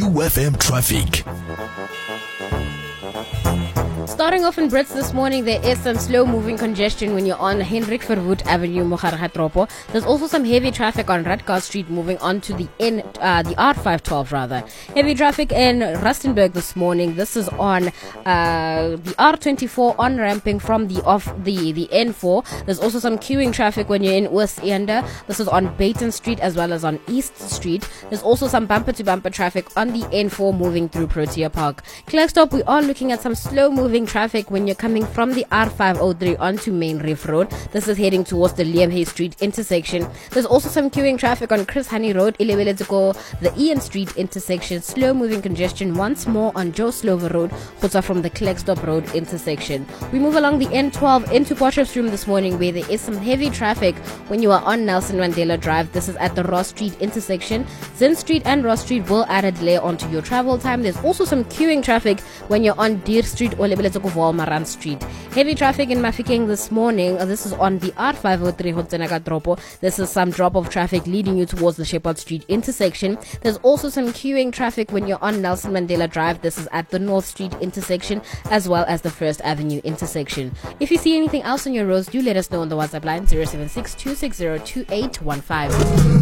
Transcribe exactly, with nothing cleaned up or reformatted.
U F M traffic. Starting off in Brits this morning, there is some slow-moving congestion when you're on Hendrik Verwoerd Avenue, Mogalatropo. There's also some heavy traffic on Radgar Street moving on to the N, uh, the R five twelve rather. Heavy traffic in Rustenburg this morning. This is on uh, the R twenty-four on-ramping from the off the, the N four. There's also some queuing traffic when you're in Oos-Eende. This is on Baton Street as well as on East Street. There's also some bumper-to-bumper traffic on the N four moving through Protea Park. Klerksdorp, we are looking at some slow-moving traffic when you're coming from the R five oh three onto Main Reef Road. This is heading towards the Liam Hay Street intersection. There's also some queuing traffic on Chris Honey Road, Ilewele to go the Ian Street intersection. Slow moving congestion once more on Joe Slover Road, Khotsa from the Klerksdorp Road intersection. We move along the N twelve into Potchefstroom this morning, where there is some heavy traffic when you are on Nelson Mandela Drive. This is at the Ross Street intersection. Zinn Street and Ross Street will add a delay onto your travel time. There's also some queuing traffic when you're on Deer Street or Lebele Maran Street. Heavy traffic in Mafeking this morning. Uh, this is on the R five oh three Hotzenakatropo. This is some drop of traffic leading you towards the Shepherd Street intersection. There's also some queuing traffic when you're on Nelson Mandela Drive. This is at the North Street intersection as well as the First Avenue intersection. If you see anything else on your roads, do let us know on the WhatsApp line zero seven six two six zero two eight one five.